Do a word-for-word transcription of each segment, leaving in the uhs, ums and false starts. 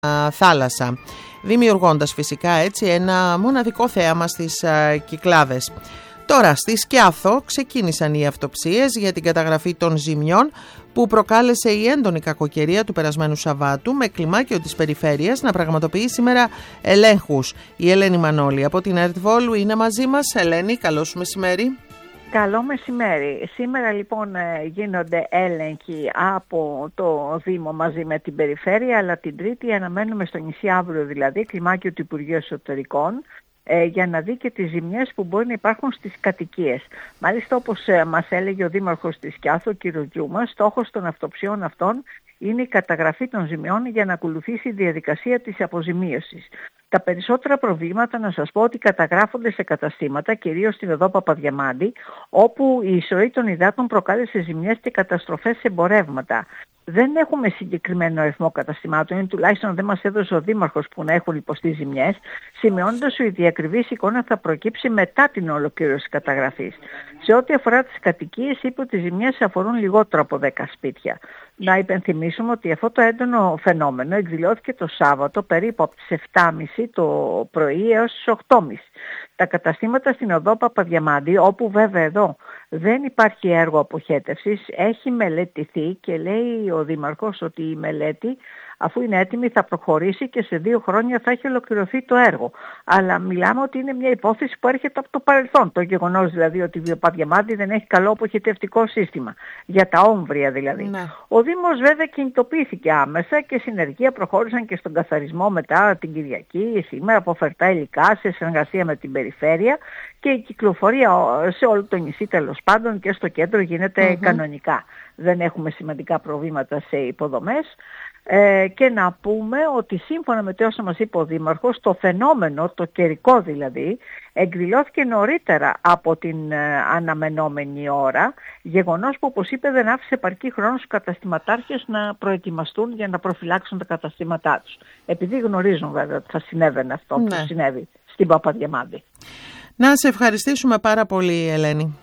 θάλασσα, δημιουργώντας φυσικά έτσι ένα μοναδικό θέαμα στις Κυκλάδες. Τώρα στη Σκιάθο ξεκίνησαν οι αυτοψίες για την καταγραφή των ζημιών που προκάλεσε η έντονη κακοκαιρία του περασμένου Σαββάτου, με κλιμάκιο της περιφέρειας να πραγματοποιεί σήμερα ελέγχους. Η Ελένη Μανώλη από την ΕΡΤ Βόλου είναι μαζί μας. Ελένη, καλό σου μεσημέρι. Καλό μεσημέρι. Σήμερα λοιπόν γίνονται έλεγχοι από το Δήμο μαζί με την περιφέρεια, αλλά την Τρίτη αναμένουμε στο νησί, αύριο δηλαδή, κλιμάκιο του Υπουργείου Εσωτερικών, ε, για να δει και τις ζημιές που μπορεί να υπάρχουν στις κατοικίες. Μάλιστα, όπως ε, μας έλεγε ο Δήμαρχος της Σκιάθου, κ. Γιούμα, στόχος των αυτοψιών αυτών είναι η καταγραφή των ζημιών για να ακολουθήσει η διαδικασία της αποζημίωσης. Τα περισσότερα προβλήματα, να σας πω, ότι καταγράφονται σε καταστήματα, κυρίως στην οδό Παπαδιαμάντη, όπου η εισρωή των υδάτων προκάλεσε ζημιές και καταστροφές σε εμπορεύματα. Δεν έχουμε συγκεκριμένο αριθμό καταστημάτων, ή τουλάχιστον δεν μας έδωσε ο Δήμαρχος που να έχουν υποστεί ζημιές, σημειώνοντας ότι η διακριβής εικόνα θα προκύψει μετά την ολοκλήρωση καταγραφής. Σε ό,τι αφορά τις κατοικίες, είπε ότι οι ζημιές αφορούν λιγότερο από δέκα σπίτια. Να υπενθυμίσουμε ότι αυτό το έντονο φαινόμενο εκδηλώθηκε το Σάββατο περίπου από τις επτά και μισή το πρωί έως τις οκτώ και μισή. Τα καταστήματα στην οδό Παπαδιαμάντη, όπου βέβαια εδώ δεν υπάρχει έργο αποχέτευσης, έχει μελετηθεί και λέει ο Δήμαρχος ότι η μελέτη, αφού είναι έτοιμη, θα προχωρήσει και σε δύο χρόνια θα έχει ολοκληρωθεί το έργο. Αλλά μιλάμε ότι είναι μια υπόθεση που έρχεται από το παρελθόν. Το γεγονός δηλαδή ότι η Παπαδιαμάντη δεν έχει καλό αποχετευτικό σύστημα. Για τα όμβρια δηλαδή. Ναι. Ο Δήμος βέβαια κινητοποιήθηκε άμεσα και συνεργεία προχώρησαν και στον καθαρισμό μετά την Κυριακή, σήμερα, από φερτά υλικά σε συνεργασία με την περιφέρεια, και η κυκλοφορία σε όλο το νησί τέλος πάντων και στο κέντρο γίνεται mm-hmm. κανονικά. Δεν έχουμε σημαντικά προβλήματα σε υποδομές. Ε, και να πούμε ότι σύμφωνα με το όσο μας είπε ο Δήμαρχος, το φαινόμενο, το καιρικό δηλαδή, εκδηλώθηκε νωρίτερα από την ε, αναμενόμενη ώρα, γεγονός που, όπως είπε, δεν άφησε επαρκή χρόνο στους καταστηματάρχες να προετοιμαστούν για να προφυλάξουν τα καταστήματά τους. Επειδή γνωρίζουν βέβαια ότι θα συνέβαινε αυτό ναι. που συνέβη στην Παπαδιαμάντη. Να σε ευχαριστήσουμε πάρα πολύ, Ελένη.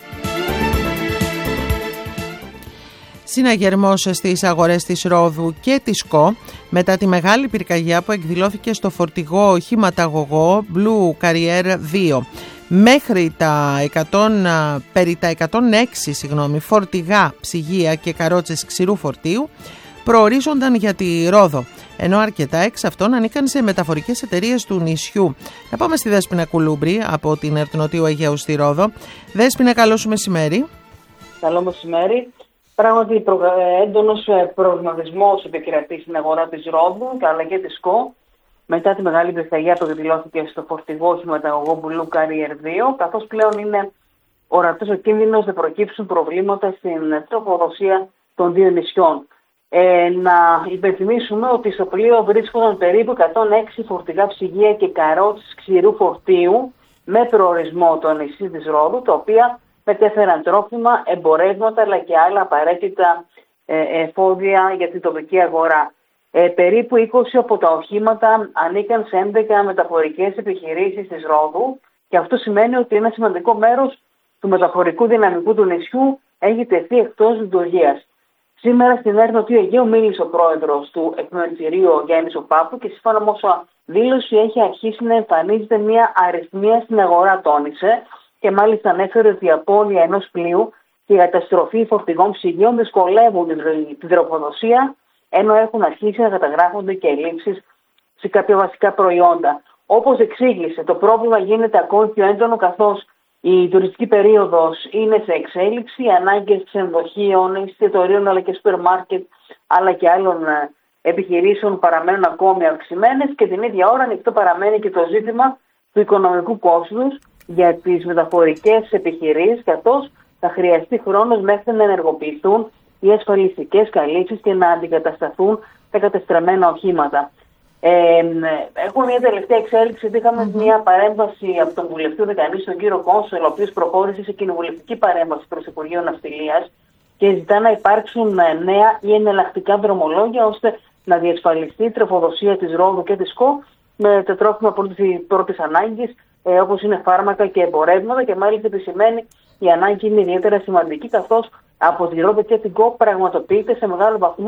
Συναγερμός στις αγορές της Ρόδου και της ΚΟ μετά τη μεγάλη πυρκαγιά που εκδηλώθηκε στο φορτηγό οχηματαγωγό Blue Carrier δύο. Μέχρι τα εκατό, περί τα εκατόν έξι συγγνώμη, φορτηγά, ψυγεία και καρότσες ξηρού φορτίου προορίζονταν για τη Ρόδο, ενώ αρκετά εξ αυτών ανήκαν σε μεταφορικές εταιρείες του νησιού. Να πάμε στη Δέσποινα Κουλούμπρη από την ΕΡΤ Νοτιού Αιγαίου στη Ρόδο. Δέσποινα, καλό σου μεσημέρι. Καλό μεσημέρι. Πράγματι, έντονος προβληματισμός επικρατεί στην αγορά της Ρόδου αλλά και της ΚΟ μετά τη μεγάλη πυρκαγιά που εκδηλώθηκε στο φορτηγό οχηματαγωγό Blue Carrier δύο, καθώς πλέον είναι ορατός ο κίνδυνος να προκύψουν προβλήματα στην τροφοδοσία των δύο νησιών. Ε, να υπενθυμίσουμε ότι στο πλοίο βρίσκονταν περίπου εκατόν έξι φορτηγά ψυγεία και καρότσες ξηρού φορτίου με προορισμό το νησί της Ρόδου, τα οποία μετέφεραν τρόφιμα, εμπορεύματα αλλά και άλλα απαραίτητα ε, εφόδια για την τοπική αγορά. Ε, περίπου είκοσι από τα οχήματα ανήκαν σε έντεκα μεταφορικές επιχειρήσεις της Ρόδου, και αυτό σημαίνει ότι ένα σημαντικό μέρος του μεταφορικού δυναμικού του νησιού έχει τεθεί εκτός λειτουργίας. Σήμερα στην ΕΡΤ Νοτιού Αιγαίου μίλησε ο πρόεδρος του εκμεταλλευτηρίου, ο Γιάννης ο Πάπου, και σύμφωνα με όσα δήλωση έχει αρχίσει να εμφανίζεται μια αριθμία στην αγορά, τόνισε. Και μάλιστα ανέφερε ότι η απώλεια ενός πλοίου και η καταστροφή φορτηγών ψυγείων δυσκολεύουν την τροφοδοσία, ενώ έχουν αρχίσει να καταγράφονται και ελλείψεις σε κάποια βασικά προϊόντα. Όπως εξήγησε, το πρόβλημα γίνεται ακόμη πιο έντονο, καθώς η τουριστική περίοδος είναι σε εξέλιξη, οι ανάγκες ξενοδοχείων, εστιατορίων αλλά και σούπερ μάρκετ αλλά και άλλων επιχειρήσεων παραμένουν ακόμη αυξημένες, και την ίδια ώρα ανοιχτό παραμένει και το ζήτημα του οικονομικού κόστους για τις μεταφορικές επιχειρήσεις, καθώς θα χρειαστεί χρόνος μέχρι να ενεργοποιηθούν οι ασφαλιστικές καλύψεις και να αντικατασταθούν τα κατεστραμμένα οχήματα. Ε, έχουμε μια τελευταία εξέλιξη, ότι είχαμε mm-hmm. μια παρέμβαση από τον βουλευτή Δεκανή, τον κύριο Κόνσολ, ο οποίος προχώρησε σε κοινοβουλευτική παρέμβαση προς το Υπουργείο Ναυτιλίας και ζητά να υπάρξουν νέα ή εναλλακτικά δρομολόγια ώστε να διασφαλιστεί η τροφοδοσία της Ρόδου και της ΚΟ με τα τρόφιμα πρώτης ανάγκης, ε, όπως είναι φάρμακα και εμπορεύματα, και μάλιστα επισημαίνει η ανάγκη είναι ιδιαίτερα σημαντική, καθώς από τη Ρόδο και την ΚΟ πραγματοποιείται σε μεγάλο βαθμό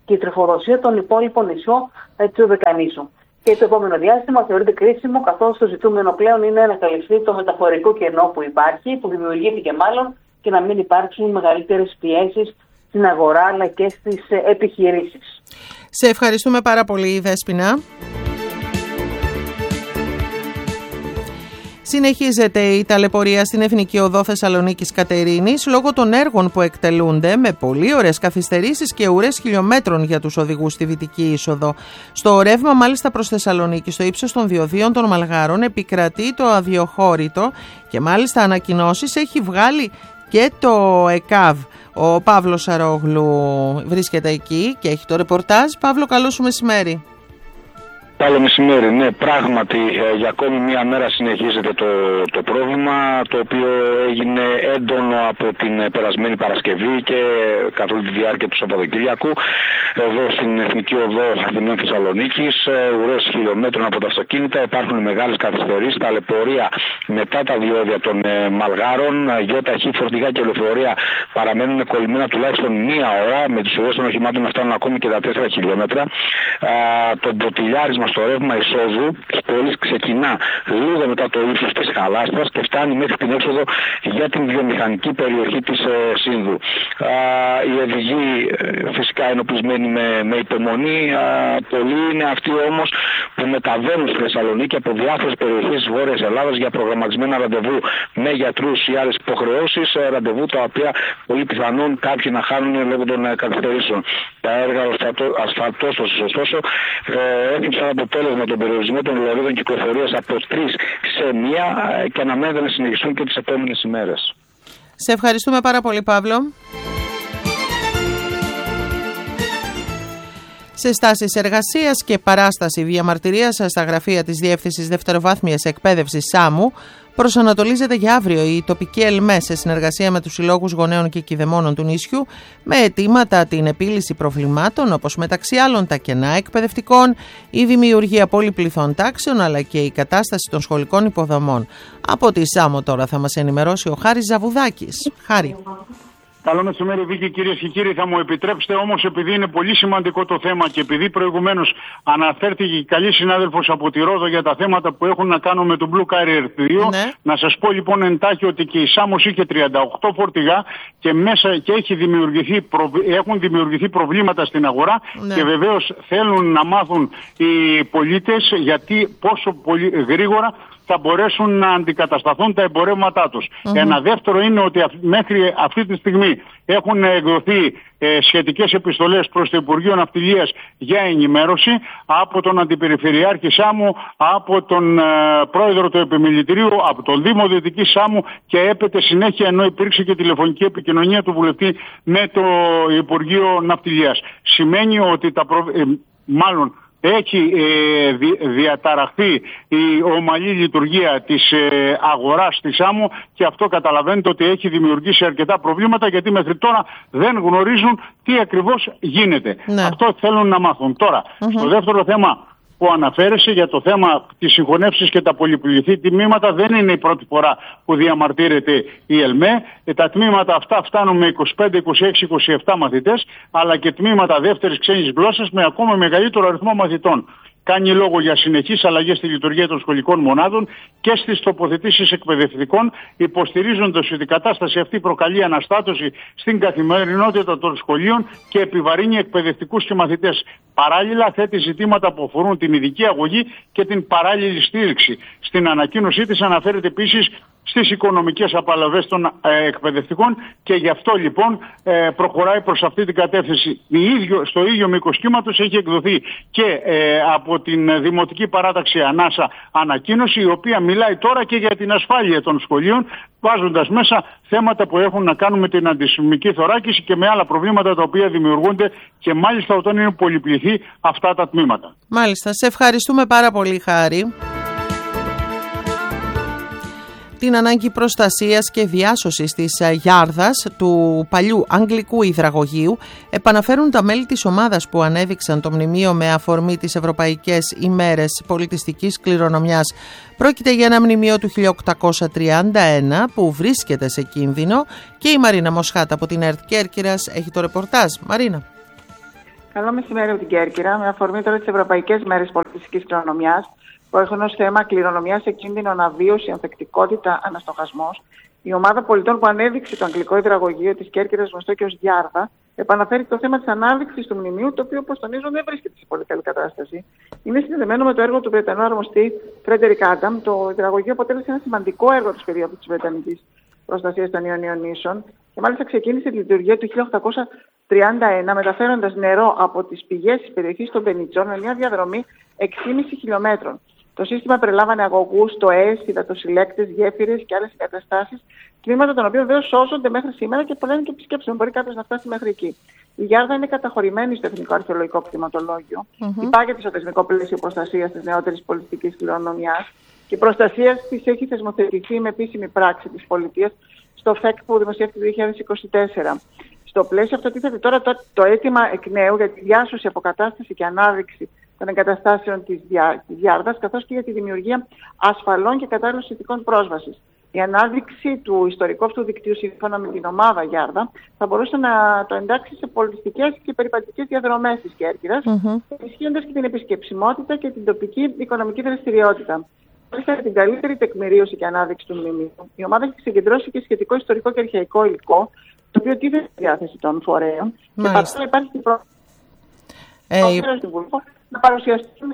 και η τροφοδοσία των υπόλοιπων νησιών του Δωδεκανήσου. Και το επόμενο διάστημα θεωρείται κρίσιμο, καθώς το ζητούμενο πλέον είναι να καλυφθεί το μεταφορικό κενό που υπάρχει, που δημιουργήθηκε μάλλον, και να μην υπάρξουν μεγαλύτερες πιέσεις στην αγορά αλλά και στις επιχειρήσεις. Σε ευχαριστούμε πάρα πολύ, Δέσποινα. Συνεχίζεται η ταλαιπωρία στην Εθνική Οδό Θεσσαλονίκης Κατερίνης λόγω των έργων που εκτελούνται με πολύ ωραίες καθυστερήσεις και ουρές χιλιόμετρων για τους οδηγούς στη Δυτική Είσοδο. Στο ρεύμα μάλιστα προς Θεσσαλονίκη, στο ύψος των διοδίων των Μαλγάρων, επικρατεί το αδιοχώρητο και μάλιστα ανακοινώσεις έχει βγάλει και το ΕΚΑΒ. Ο Παύλος Σαρόγλου βρίσκεται εκεί και έχει το ρεπορτάζ. Παύλο, καλό σου μεσημέρι. Καλό μεσημέρι. Ναι, πράγματι ε, για ακόμη μία μέρα συνεχίζεται το, το πρόβλημα, το οποίο έγινε έντονο από την περασμένη Παρασκευή και καθ' όλη τη διάρκεια του Σαββατοκύριακου εδώ στην Εθνική Οδό Αθηνών Θεσσαλονίκης. Ε, ουρές χιλιόμετρων από τα αυτοκίνητα, υπάρχουν μεγάλες καθυστερήσεις, ταλαιπωρία μετά τα διόδια των ε, Μαλγάρων, γιοταχή φορτηγά και λεωφορεία παραμένουν κολλημένα τουλάχιστον μία ώρα, με τις ουρές των οχημάτων να φτάνουν ακόμη και τα τέσσερα χιλιόμετρα. Ε, το μποτιλιάρισμα στο ρεύμα εισόδου της πόλης ξεκινά λίγο μετά το ύψος της Χαλάστρας και φτάνει μέχρι την έξοδο για την βιομηχανική περιοχή της ε, Σύνδου. Α, οι οδηγοί ε, φυσικά ενοπλισμένοι με, με υπομονή. Α, πολλοί είναι αυτοί όμως που μεταβαίνουν στη Θεσσαλονίκη από διάφορες περιοχές της Βόρειας Ελλάδας για προγραμματισμένα ραντεβού με γιατρούς ή άλλες υποχρεώσεις, ε, ραντεβού τα οποία πολύ πιθανόν κάποιοι να χάνουν λόγω των ε, καθυστερήσεων. Τα έργα ασφαλτώσεως ωστόσο ε, έφυψαν αποτέλεσμα τον περιορισμό των λωρίδων κυκλοφορίας από τρεις σε μία και αναμένεται να συνεχιστούν και τις επόμενες ημέρες. Σε ευχαριστούμε πάρα πολύ, Παύλο. Σε στάσεις εργασίας και παράσταση διαμαρτυρίας στα γραφεία της Διεύθυνσης Δευτεροβάθμιας Εκπαίδευσης ΣΑΜΟΥ προσανατολίζεται για αύριο η τοπική ΕΛΜΕ σε συνεργασία με τους συλλόγους γονέων και κηδεμόνων του νησιού με αιτήματα την επίλυση προβλημάτων όπως μεταξύ άλλων τα κενά εκπαιδευτικών, η δημιουργία πολυπληθών τάξεων αλλά και η κατάσταση των σχολικών υποδομών. Από τη ΣΑΜΟ τώρα θα μας ενημερώσει ο Χάρης Ζαβουδάκης. Χάρη. Καλό μεσημέρι, Βίκη, κυρίες και κύριοι. Θα μου επιτρέψετε όμως, επειδή είναι πολύ σημαντικό το θέμα και επειδή προηγουμένως αναφέρθηκε η καλή συνάδελφος από τη Ρόδο για τα θέματα που έχουν να κάνουν με το Blue Carrier δύο, ναι. Να σας πω λοιπόν εντάχει ότι και η Σάμος είχε τριάντα οκτώ φορτηγά και μέσα και έχει δημιουργηθεί, έχουν δημιουργηθεί προβλήματα στην αγορά, ναι. Και βεβαίως θέλουν να μάθουν οι πολίτες γιατί πόσο πολύ γρήγορα θα μπορέσουν να αντικατασταθούν τα εμπορεύματά τους. Mm-hmm. Ένα δεύτερο είναι ότι μέχρι αυτή τη στιγμή έχουν εκδοθεί ε, σχετικές επιστολές προς το Υπουργείο Ναυτιλίας για ενημέρωση από τον Αντιπεριφερειάρχη Σάμου, από τον ε, Πρόεδρο του Επιμελητηρίου, από τον Δήμο Δυτική Σάμου και έπεται συνέχεια, ενώ υπήρξε και τηλεφωνική επικοινωνία του βουλευτή με το Υπουργείο Ναυτιλίας. Σημαίνει ότι τα προ... ε, μάλλον έχει ε, δι, διαταραχθεί η ομαλή λειτουργία της ε, αγοράς της Σάμου και αυτό καταλαβαίνετε ότι έχει δημιουργήσει αρκετά προβλήματα γιατί μέχρι τώρα δεν γνωρίζουν τι ακριβώς γίνεται. Ναι. Αυτό θέλουν να μάθουν. Τώρα, mm-hmm. στο δεύτερο θέμα που αναφέρεσαι για το θέμα της συγχωνεύσης και τα πολυπληθή τμήματα δεν είναι η πρώτη φορά που διαμαρτύρεται η ΕΛΜΕ. Τα τμήματα αυτά φτάνουν με είκοσι πέντε, είκοσι έξι, είκοσι επτά μαθητές αλλά και τμήματα δεύτερης ξένης γλώσσας με ακόμα μεγαλύτερο αριθμό μαθητών. Κάνει λόγο για συνεχείς αλλαγές στη λειτουργία των σχολικών μονάδων και στις τοποθετήσεις εκπαιδευτικών, υποστηρίζοντας ότι η κατάσταση αυτή προκαλεί αναστάτωση στην καθημερινότητα των σχολείων και επιβαρύνει εκπαιδευτικούς και μαθητές. Παράλληλα, θέτει ζητήματα που αφορούν την ειδική αγωγή και την παράλληλη στήριξη. Στην ανακοίνωσή της αναφέρεται επίσης στις οικονομικές απαλλαγές των ε, εκπαιδευτικών και γι' αυτό λοιπόν ε, προχωράει προς αυτή την κατεύθυνση. Η ίδιο, στο ίδιο μήκος κύματος έχει εκδοθεί και ε, από την Δημοτική Παράταξη Ανάσα ανακοίνωση, η οποία μιλάει τώρα και για την ασφάλεια των σχολείων, βάζοντας μέσα θέματα που έχουν να κάνουν με την αντισημική θωράκιση και με άλλα προβλήματα τα οποία δημιουργούνται και μάλιστα όταν είναι πολυπληθή αυτά τα τμήματα. Μάλιστα. Σε ευχαριστούμε πάρα πολύ, Χάρη. Την ανάγκη προστασίας και διάσωσης της Γιάρδας, του παλιού Αγγλικού Υδραγωγείου, επαναφέρουν τα μέλη της ομάδας που ανέδειξαν το μνημείο με αφορμή τις Ευρωπαϊκές ημέρες πολιτιστικής κληρονομιάς. Πρόκειται για ένα μνημείο του χίλια οκτακόσια τριάντα ένα που βρίσκεται σε κίνδυνο και η Μαρίνα Μοσχάτα από την ΕΡΤ Κέρκυρας έχει το ρεπορτάζ. Μαρίνα. Καλό μεσημέρι από την Κέρκυρα. Με αφορμή τώρα τις Ευρωπαϊκές Μέρες Πολιτιστικής Κληρονομιάς, που έχουν ως θέμα κληρονομιά σε κίνδυνο αναβίωση, ανθεκτικότητα, αναστοχασμός, η ομάδα πολιτών που ανέδειξε το αγγλικό υδραγωγείο της Κέρκυρας, γνωστό και ως Γιάρδα, επαναφέρει το θέμα της ανάδειξης του μνημείου, το οποίο, όπως τονίζω, δεν βρίσκεται σε πολύ καλή κατάσταση. Είναι συνδεδεμένο με το έργο του Βρετανού αρμοστή Φρέντερικ Άνταμ. Το υδραγωγείο αποτέλεσε ένα σημαντικό έργο της περίοδου της Βρετανικής προστασίας των Ιωνίων νήσων και μάλιστα ξεκίνησε τη λειτουργία του χίλια οκτακόσια τριάντα ένα, μεταφέροντας νερό από τις πηγές της περιοχής των Πενιτζών με μια διαδρομή έξι κόμμα πέντε χιλιομέτρων. Το σύστημα περιλάμβανε αγωγούς, τοές, υδατοσυλλέκτες, γέφυρες και άλλες εγκαταστάσεις, τμήματα των οποίων βέβαια σώζονται μέχρι σήμερα και πολλές και επισκέψεων. Μπορεί κάποιος να φτάσει μέχρι εκεί. Η Γιάρδα είναι καταχωρημένη στο Εθνικό Αρχαιολογικό Κτηματολόγιο. Mm-hmm. Υπάγεται στο θεσμικό πλαίσιο προστασίας της νεότερης πολιτιστικής κληρονομιάς και η προστασία της έχει θεσμοθετηθεί με επίσημη πράξη της πολιτείας στο ΦΕΚ που δημοσιεύτηκε το δύο χιλιάδες είκοσι τέσσερα. Στο πλαίσιο αυτό τίθεται τώρα το, το αίτημα εκ νέου για τη διάσωση, αποκατάσταση και ανάδειξη των εγκαταστάσεων της, διά, της Γιάρδας, καθώς και για τη δημιουργία ασφαλών και κατάλληλων συνθηκών πρόσβασης. Η ανάδειξη του ιστορικού αυτού δικτύου σύμφωνα με την ομάδα Γιάρδα θα μπορούσε να το εντάξει σε πολιτιστικές και περιπατικές διαδρομές της Κέρκυρας, mm-hmm. ενισχύοντας και την επισκεψιμότητα και την τοπική οικονομική δραστηριότητα. Μάλιστα, για την καλύτερη τεκμηρίωση και ανάδειξη του μνημείου, η ομάδα έχει συγκεντρώσει και σχετικό ιστορικό και αρχαϊκό υλικό, το οποίο τίθεται στη διάθεση των φορέων. Μάλιστα. Και παρά υπάρχει την πρόθεση ε, να παρουσιαστούν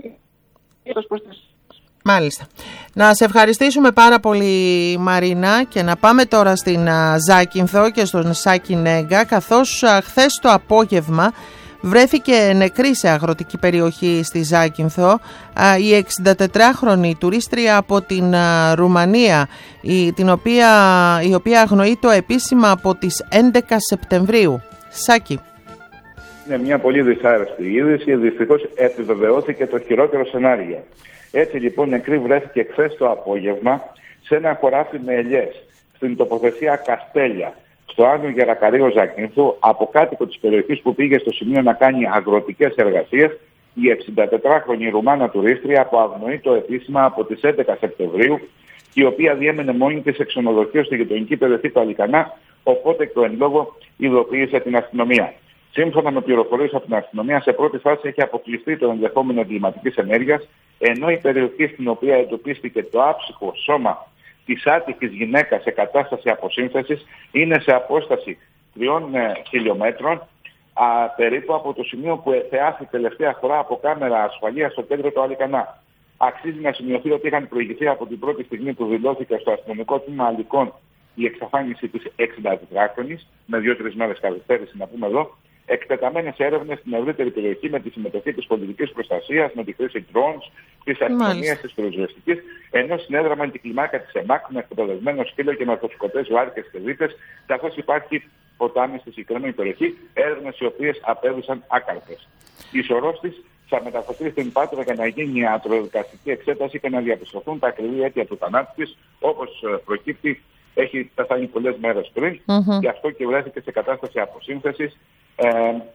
οι προστασίες. Μάλιστα. Να σε ευχαριστήσουμε πάρα πολύ, Μαρίνα, και να πάμε τώρα στην α, Ζάκυνθο και στον Σάκη Νέγκα, καθώς α, χθες το απόγευμα βρέθηκε νεκρή σε αγροτική περιοχή στη Ζάκυνθο α, η εξηντατετράχρονη τουρίστρια από την α, Ρουμανία, η, την οποία, η οποία αγνοείται επίσημα από τις έντεκα Σεπτεμβρίου. Σάκη. Είναι μια πολύ δυσάρεστη είδηση. Δυστυχώς επιβεβαιώθηκε το χειρότερο σενάριο. Έτσι λοιπόν νεκρή βρέθηκε χθες το απόγευμα σε ένα χωράφι με ελιές στην τοποθεσία Καστέλια, στο Άνω Γερακαρίο Ζάκυνθου, από κάτοικο της περιοχής που πήγε στο σημείο να κάνει αγροτικές εργασίες, η εξηντατετράχρονη Ρουμάνα τουρίστρια που αγνοείται επίσημα από τις έντεκα Σεπτεμβρίου, η οποία διέμενε μόνη της σε ξενοδοχείο στη γειτονική περιοχή του Αλικανά, οπότε το εν λόγω ειδοποίησε την αστυνομία. Σύμφωνα με πληροφορίες από την αστυνομία, σε πρώτη φάση έχει αποκλειστεί το ενδεχόμενο εγκληματικής ενέργειας, ενώ η περιοχή στην οποία εντοπίστηκε το άψυχο σώμα της άτυχης γυναίκας σε κατάσταση αποσύνθεσης είναι σε απόσταση τριών ε, χιλιόμετρων α, περίπου από το σημείο που θεάθη τελευταία φορά από κάμερα ασφαλείας στο κέντρο του Αλικανά. Αξίζει να σημειωθεί ότι είχαν προηγηθεί από την πρώτη στιγμή που δηλώθηκε στο αστυνομικό τμήμα Αλικών η εξαφάνιση της εξηντατετράχρονης, με δύο-τρεις μέρες καθυστέρηση να πούμε εδώ, εκτεταμένες έρευνες στην ευρύτερη περιοχή με τη συμμετοχή της πολιτικής προστασίας, με τη χρήση drones, της αστυνομίας, της πυροσβεστικής, ενώ συνέδραμαν την κλιμάκα της ΕΜΑΚ με εκπαιδευμένο σκύλο και ναρκωτικωτές βάρκες και δίτες, καθώς υπάρχει ποτάμι στη συγκεκριμένη περιοχή, έρευνες οι οποίες απέδωσαν άκαρπες. Η σωρός της θα μεταφερθεί στην Πάτρα για να γίνει ιατροδικαστική εξέταση και να διαπιστωθούν τα ακριβή αίτια του θανάτου της, όπως προκύπτει. Έχει πεθάνει πολλές μέρες πριν, mm-hmm. γι' αυτό και βρέθηκε σε κατάσταση αποσύνθεσης. Ε,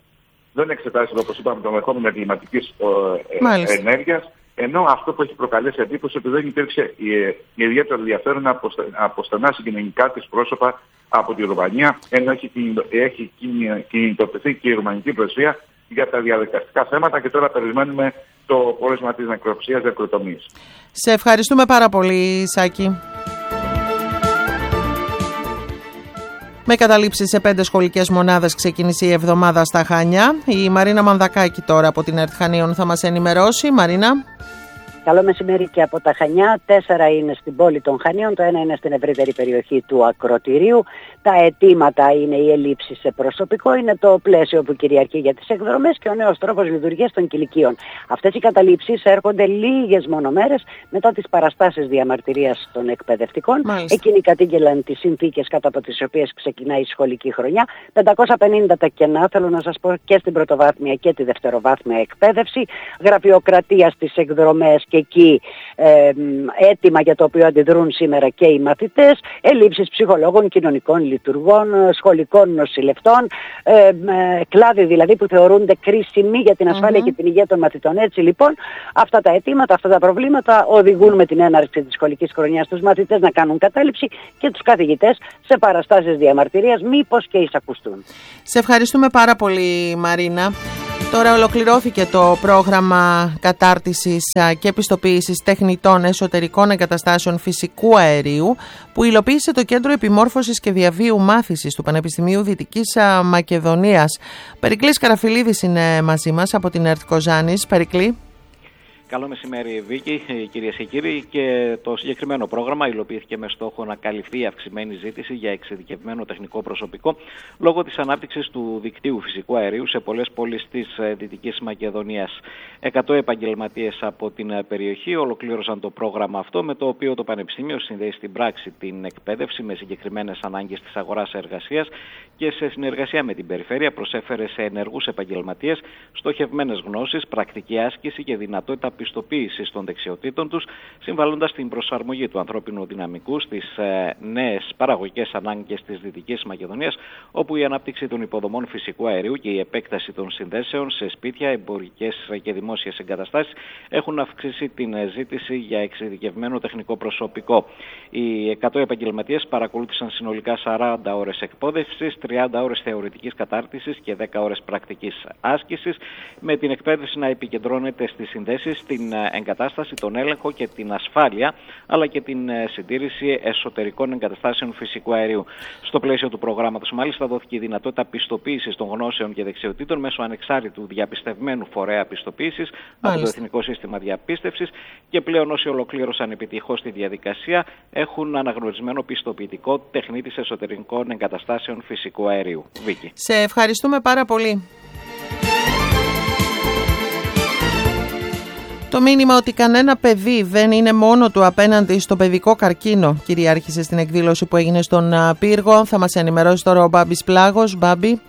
δεν εξετάζεται, όπως είπαμε, το ενδεχόμενο εγκληματικής ε, ενέργειας, ενώ αυτό που έχει προκαλέσει εντύπωση ότι δεν υπήρξε ε, ιδιαίτερο ενδιαφέρον από, από στενά συγκοινωνικά της πρόσωπα από τη Ρουμανία, ενώ έχει, έχει κινητοποιηθεί και η Ρουμανική Πρεσβεία για τα διαδικαστικά θέματα και τώρα περιμένουμε το πόρισμα της νεκροψίας νεκροτομής. Σε ευχαριστούμε πάρα πολύ, Σάκη. Με καταλήψεις σε πέντε σχολικές μονάδες ξεκίνησε η εβδομάδα στα Χανιά. Η Μαρίνα Μανδακάκη τώρα από την ΕΡΤ Χανίων θα μας ενημερώσει. Μαρίνα. Καλό μεσημέρι και από τα Χανιά. Τέσσερα είναι στην πόλη των Χανίων, το ένα είναι στην ευρύτερη περιοχή του Ακροτηρίου. Τα αιτήματα είναι οι ελλείψεις σε προσωπικό, είναι το πλαίσιο που κυριαρχεί για τις εκδρομές και ο νέος τρόπος λειτουργίας των κηλικίων. Αυτές οι καταλήψεις έρχονται λίγες μόνο μέρες μετά τις παραστάσεις διαμαρτυρίας των εκπαιδευτικών. Μάλιστα. Εκείνοι κατήγγελαν τις συνθήκες κατά από τις οποίες ξεκινάει η σχολική χρονιά. πεντακόσια πενήντα τα κενά, θέλω να σας πω, και στην πρωτοβάθμια και τη δευτεροβάθμια εκπαίδευση. Γραφειοκρατία στις εκδρομές και εκεί ε, έτοιμα για το οποίο αντιδρούν σήμερα και οι μαθητές, ελλείψεις ψυχολόγων, κοινωνικών λειτουργών, σχολικών νοσηλευτών, ε, ε, κλάδοι δηλαδή που θεωρούνται κρίσιμοι για την ασφάλεια mm-hmm. και την υγεία των μαθητών. Έτσι λοιπόν, αυτά τα αιτήματα, αυτά τα προβλήματα οδηγούν με την έναρξη της σχολικής χρονιάς τους μαθητές να κάνουν κατάληψη και τους καθηγητές σε παραστάσεις διαμαρτυρίας, μήπως και εισακουστούν. Σε ευχαριστούμε πάρα πολύ, Μαρίνα. Τώρα ολοκληρώθηκε το πρόγραμμα κατάρτισης και επιστοποίησης τεχνητών εσωτερικών εγκαταστάσεων φυσικού αερίου που υλοποίησε το Κέντρο Επιμόρφωσης και Διαβίου Μάθησης του Πανεπιστημίου Δυτικής Μακεδονίας. Περικλής Καραφιλίδης είναι μαζί μας από την ΕΡΤ Κοζάνης. Περικλή. Καλό μεσημέρι, Βίκη, κυρίες και κύριοι. Και το συγκεκριμένο πρόγραμμα υλοποιήθηκε με στόχο να καλυφθεί η αυξημένη ζήτηση για εξειδικευμένο τεχνικό προσωπικό λόγω της ανάπτυξης του δικτύου φυσικού αερίου σε πολλές πόλεις της Δυτικής Μακεδονίας. Εκατό επαγγελματίες από την περιοχή ολοκλήρωσαν το πρόγραμμα αυτό, με το οποίο το Πανεπιστήμιο συνδέει στην πράξη την εκπαίδευση με συγκεκριμένες ανάγκες της αγοράς εργασίας και σε συνεργασία με την περιφέρεια προσέφερε σε ενεργούς επαγγελματίες στοχευμένες γνώσεις, πρακτική άσκηση και δυνατότητα πιστοποίησης των δεξιοτήτων τους, συμβάλλοντας στην προσαρμογή του ανθρώπινου δυναμικού στις ε, νέες παραγωγικές ανάγκες της Δυτικής Μακεδονίας, όπου η ανάπτυξη των υποδομών φυσικού αερίου και η επέκταση των συνδέσεων σε σπίτια, εμπορικές και δημόσιες εγκαταστάσεις έχουν αυξήσει την ζήτηση για εξειδικευμένο τεχνικό προσωπικό. Οι εκατό επαγγελματίες παρακολούθησαν συνολικά σαράντα ώρες εκπαίδευσης, τριάντα ώρες θεωρητικής κατάρτισης και δέκα ώρες πρακτικής άσκησης, με την εκπαίδευση να επικεντρώνεται στις συνδέσεις, την εγκατάσταση, τον έλεγχο και την ασφάλεια, αλλά και την συντήρηση εσωτερικών εγκαταστάσεων φυσικού αερίου. Στο πλαίσιο του προγράμματος, μάλιστα, δόθηκε η δυνατότητα πιστοποίησης των γνώσεων και δεξιοτήτων μέσω ανεξάρτητου διαπιστευμένου φορέα πιστοποίησης από το Εθνικό Σύστημα Διαπίστευσης, και πλέον όσοι ολοκλήρωσαν επιτυχώς τη διαδικασία έχουν αναγνωρισμένο πιστοποιητικό τεχνίτης εσωτερικών εγκαταστάσεων φυσικού αερίου. Βίκη. Σε ευχαριστούμε πάρα πολύ. Το μήνυμα ότι κανένα παιδί δεν είναι μόνο του απέναντι στο παιδικό καρκίνο κυριάρχησε στην εκδήλωση που έγινε στον Πύργο. Θα μας ενημερώσει τώρα ο Μπάμπης Πλάγος. Μπάμπη.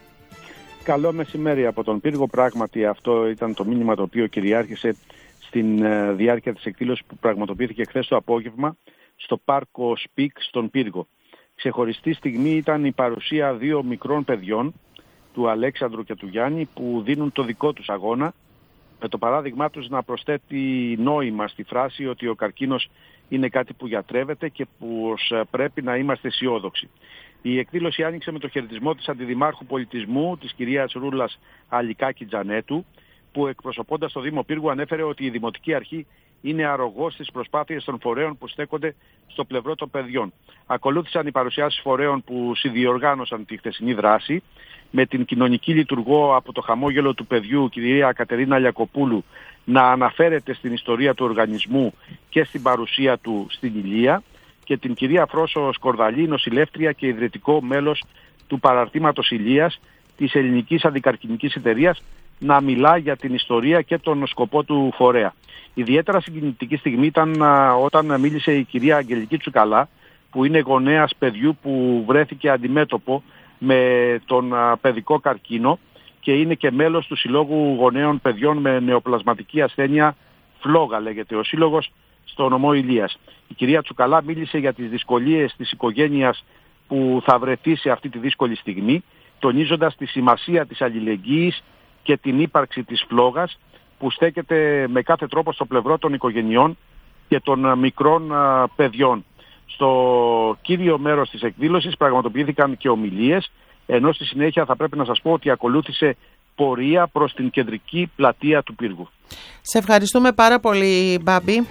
Καλό μεσημέρι από τον Πύργο. Πράγματι αυτό ήταν το μήνυμα το οποίο κυριάρχησε στην διάρκεια της εκδήλωσης που πραγματοποιήθηκε χθες το απόγευμα στο πάρκο Σπικ στον Πύργο. Ξεχωριστή στιγμή ήταν η παρουσία δύο μικρών παιδιών, του Αλέξανδρου και του Γιάννη, που δίνουν το δικό τους αγώνα, με το παράδειγμά τους να προσθέτει νόημα στη φράση ότι ο καρκίνος είναι κάτι που γιατρεύεται και που πρέπει να είμαστε αισιόδοξοι. Η εκδήλωση άνοιξε με το χαιρετισμό της Αντιδημάρχου Πολιτισμού, της κυρίας Ρούλας Αλικάκη Τζανέτου, που εκπροσωπώντας το Δήμο Πύργου ανέφερε ότι η Δημοτική Αρχή είναι αρρωγός στις προσπάθειες των φορέων που στέκονται στο πλευρό των παιδιών. Ακολούθησαν οι παρουσιάσεις φορέων που συνδιοργάνωσαν τη χθεσινή δράση, με την κοινωνική λειτουργό από το χαμόγελο του παιδιού, κυρία Κατερίνα Λιακοπούλου, να αναφέρεται στην ιστορία του οργανισμού και στην παρουσία του στην Ηλία, και την κυρία Φρόσο Σκορδαλή, νοσηλεύτρια και ιδρυτικό μέλος του παραρτήματος Ηλίας της Ελληνικής Αντικαρκινικής Εταιρείας, να μιλά για την ιστορία και τον σκοπό του φορέα. Ιδιαίτερα συγκινητική στιγμή ήταν α, όταν μίλησε η κυρία Αγγελική Τσουκαλά, που είναι γονέας παιδιού που βρέθηκε αντιμέτωπο με τον α, παιδικό καρκίνο και είναι και μέλος του Συλλόγου Γονέων Παιδιών με Νεοπλασματική Ασθένεια, Φλόγα λέγεται ο σύλλογος, στο νομό Ηλίας. Η κυρία Τσουκαλά μίλησε για τις δυσκολίες της οικογένειας που θα βρεθεί σε αυτή τη δύσκολη στιγμή, τονίζοντας τη σημασία της αλληλεγγύης και την ύπαρξη της Φλόγας, που στέκεται με κάθε τρόπο στο πλευρό των οικογενειών και των μικρών παιδιών. Στο κύριο μέρος της εκδήλωσης πραγματοποιήθηκαν και ομιλίες, ενώ στη συνέχεια θα πρέπει να σας πω ότι ακολούθησε πορεία προς την κεντρική πλατεία του Πύργου. Σε ευχαριστούμε πάρα πολύ, Μπάμπη.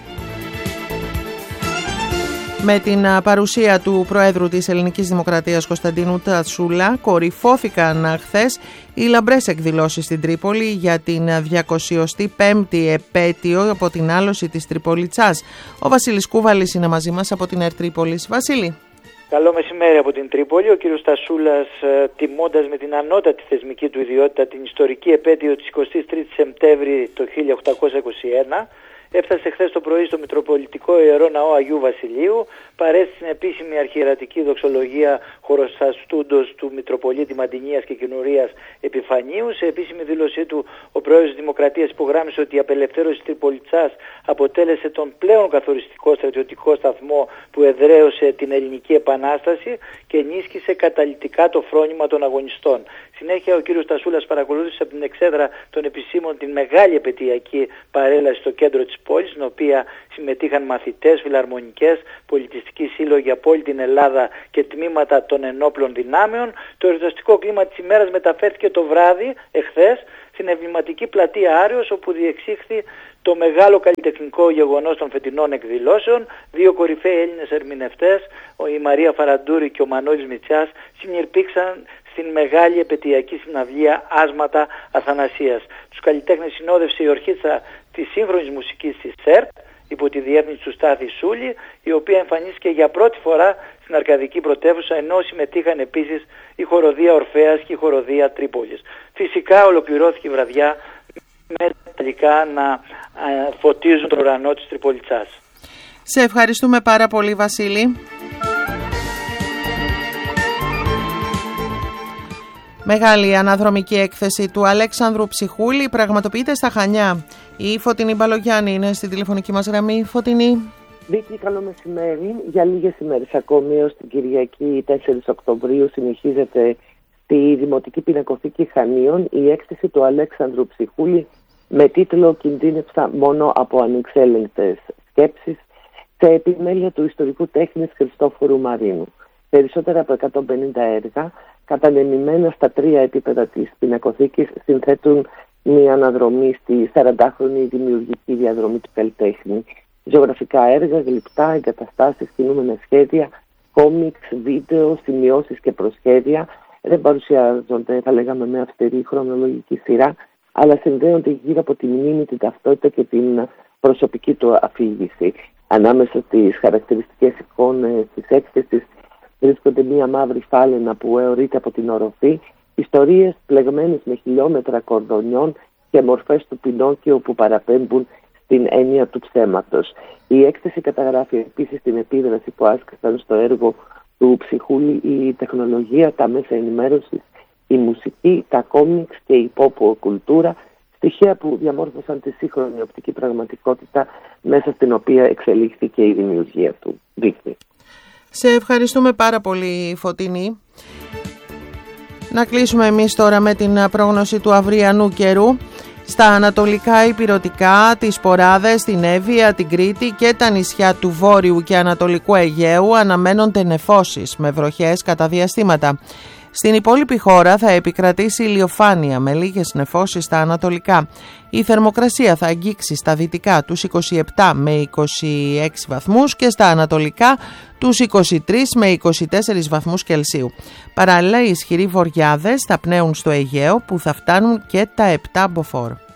Με την παρουσία του Προέδρου της Ελληνικής Δημοκρατίας Κωνσταντίνου Τατσούλα, κορυφώθηκαν χθες οι λαμπρές εκδηλώσεις στην Τρίπολη για την διακοσιοστή πέμπτη επέτειο από την άλωση της Τριπολιτσάς. Ο Βασίλης Κούβαλης είναι μαζί μας από την ΕΡΤ Τρίπολης. Βασίλη. Καλό μεσημέρι από την Τρίπολη. Ο κύριος Τασούλας, τιμώντας με την ανώτατη θεσμική του ιδιότητα την ιστορική επέτειο της εικοστής τρίτης Σεπτέμβρη το χίλια οκτακόσια είκοσι ένα, έφτασε χθες το πρωί στο Μητροπολιτικό Ιερό Ναό Αγίου Βασιλείου, παρέστη την επίσημη αρχιερατική δοξολογία χωροσταστούντος του Μητροπολίτη Μαντινίας και Κινουρίας Επιφανίου. Σε επίσημη δήλωσή του, ο Πρόεδρος της Δημοκρατίας υπογράμμισε ότι η απελευθέρωση της Τριπολιτσάς αποτέλεσε τον πλέον καθοριστικό στρατιωτικό σταθμό που εδραίωσε την Ελληνική Επανάσταση και ενίσχυσε καταλυτικά το φρόνημα των αγωνιστών. Συνέχεια, ο κύριος Τασούλας παρακολούθησε από την εξέδρα των επισήμων την μεγάλη επαιτειακή παρέλαση στο κέντρο της πόλης, στην οποία συμμετείχαν μαθητές, φιλαρμονικές, πολιτιστικοί σύλλογοι από όλη την Ελλάδα και τμήματα των ενόπλων δυνάμεων. Το εορταστικό κλίμα της ημέρας μεταφέρθηκε το βράδυ, εχθές, στην εμβληματική πλατεία Άρεως, όπου διεξήχθη το μεγάλο καλλιτεχνικό γεγονός των φετινών εκδηλώσεων. Δύο κορυφαίοι Έλληνες ερμηνευτές, η Μαρία Φαραντούρη και ο Μανώλης Μητσιάς, συνειρπήξαν στην μεγάλη επαιτειακή συναυλία Άσματα Αθανασίας. Τους καλλιτέχνες συνόδευσε η ορχήστρα της σύγχρονης μουσικής της ΣΕΡΤ, υπό τη διεύθυνση του Στάθη Σούλη, η οποία εμφανίστηκε για πρώτη φορά στην Αρκαδική Πρωτεύουσα, ενώ συμμετείχαν επίσης η χοροδία Ορφέας και η χοροδία Τρίπολης. Φυσικά ολοκληρώθηκε η βραδιά με τελικά να φωτίζουν τον ουρανό της Τριπολιτσάς. Σε ευχαριστούμε πάρα πολύ, Βασίλη. Μεγάλη αναδρομική έκθεση του Αλέξανδρου Ψυχούλη πραγματοποιείται στα Χανιά. Η Φωτεινή Μπαλογιάννη είναι στη τηλεφωνική μας γραμμή. Φωτεινή. Βίκη, καλό μεσημέρι. Για λίγες ημέρες ακόμη, ως την Κυριακή τέσσερις Οκτωβρίου, συνεχίζεται στη Δημοτική Πινακοθήκη Χανίων η έκθεση του Αλέξανδρου Ψυχούλη με τίτλο «Κινδύνευσα μόνο από ανεξέλεγκτες σκέψεις» σε επιμέλεια του ιστορικού τέχνης Χριστόφορου Μαρίνου. Περισσότερα από εκατόν πενήντα έργα, κατανεμημένα στα τρία επίπεδα της Πινακοθήκης, συνθέτουν μια αναδρομή στη σαραντάχρονη δημιουργική διαδρομή του καλλιτέχνη. Ζωγραφικά έργα, γλυπτά, εγκαταστάσεις, κινούμενα σχέδια, κόμιξ, βίντεο, σημειώσεις και προσχέδια δεν παρουσιάζονται, θα λέγαμε, με αυστηρή χρονολογική σειρά, αλλά συνδέονται γύρω από τη μνήμη, την ταυτότητα και την προσωπική του αφήγηση. Ανάμεσα στις χαρακτηριστικές εικόνες της έκθεσης βρίσκονται μία μαύρη φάλαινα που αιωρείται από την οροφή, ιστορίες πλεγμένες με χιλιόμετρα κορδονιών και μορφές του Πινόκιο που παραπέμπουν στην έννοια του ψέματος. Η έκθεση καταγράφει επίσης την επίδραση που άσκησαν στο έργο του Ψυχούλη η τεχνολογία, τα μέσα ενημέρωσης, η μουσική, τα κόμιξ και η pop κουλτούρα, στοιχεία που διαμόρφωσαν τη σύγχρονη οπτική πραγματικότητα μέσα στην οποία εξελίχθηκε η δημιουργία του. Δείχνει. Σε ευχαριστούμε πάρα πολύ, Φωτεινή. Να κλείσουμε εμείς τώρα με την πρόγνωση του αυριανού καιρού. Στα ανατολικά ηπειρωτικά, τις Ποράδες, την Εύβοια, την Κρήτη και τα νησιά του Βόρειου και Ανατολικού Αιγαίου αναμένονται νεφώσεις με βροχές κατά διαστήματα. Στην υπόλοιπη χώρα θα επικρατήσει ηλιοφάνεια με λίγες νεφώσεις στα ανατολικά. Η θερμοκρασία θα αγγίξει στα δυτικά τους είκοσι επτά με είκοσι έξι βαθμούς και στα ανατολικά τους είκοσι τρεις με είκοσι τέσσερις βαθμούς Κελσίου. Παράλληλα, οι ισχυροί βοριάδες θα πνέουν στο Αιγαίο που θα φτάνουν και τα επτά μποφόρ.